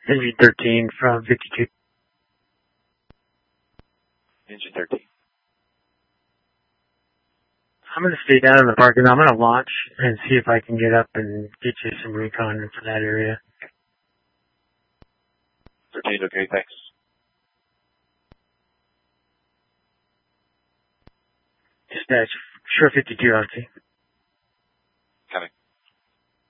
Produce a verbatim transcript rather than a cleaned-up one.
Engine thirteen from fifty-two. Engine thirteen. I'm going to stay down in the parking lot. I'm going to launch and see if I can get up and get you some recon for that area. thirteen, okay, thanks. Dispatch, Shore fifty-two, Oxy.